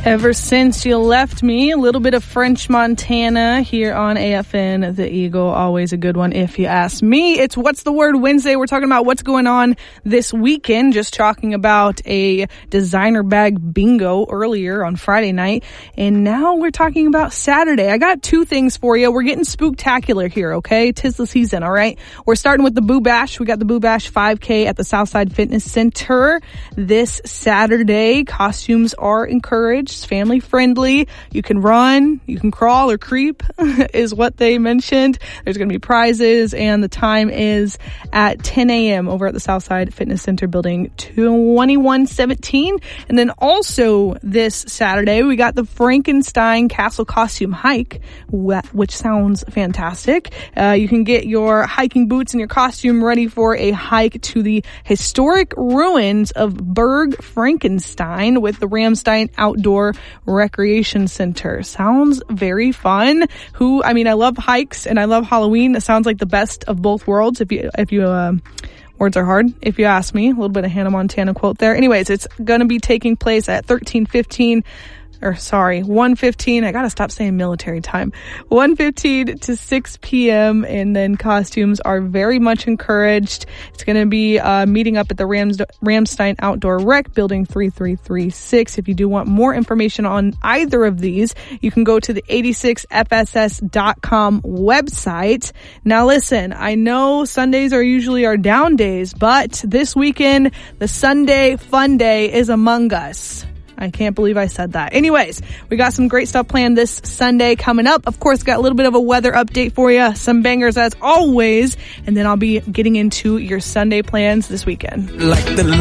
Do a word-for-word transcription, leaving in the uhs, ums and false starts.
Ever since you left me, a little bit of French Montana here on A F N The Eagle. Always a good one if you ask me. It's What's the Word Wednesday. We're talking about what's going on this weekend. Just talking about a designer bag bingo earlier on Friday night. And now we're talking about Saturday. I got two things for you. We're getting spooktacular here, okay? 'Tis the season, all right? We're starting with the Boo Bash. We got the Boo Bash five K at the Southside Fitness Center this Saturday. Costumes are encouraged. It's family friendly. You can run, you can crawl or creep is what they mentioned. There's going to be prizes, and the time is at ten a.m. over at the Southside Fitness Center building twenty-one seventeen. And then also this Saturday, we got the Frankenstein Castle Costume Hike, which sounds fantastic. Uh, you can get your hiking boots and your costume ready for a hike to the historic ruins of Berg Frankenstein with the Ramstein Outdoor Recreation Center. Sounds very fun. Who, I mean, I love hikes and I love Halloween. It sounds like the best of both worlds. If you, if you, uh, words are hard, if you ask me. A little bit of Hannah Montana quote there. Anyways, it's going to be taking place at thirteen fifteen or sorry, one fifteen. I gotta stop saying military time. one fifteen to six p.m. And then costumes are very much encouraged. It's gonna be uh meeting up at the Rams Ramstein Outdoor Rec, building three three three six. If you do want more information on either of these, you can go to the eighty-six F S S dot com website. Now listen, I know Sundays are usually our down days, but this weekend, the Sunday fun day is among us. I can't believe I said that. Anyways, we got some great stuff planned this Sunday coming up. Of course, got a little bit of a weather update for you. Some bangers as always. And then I'll be getting into your Sunday plans this weekend. Like the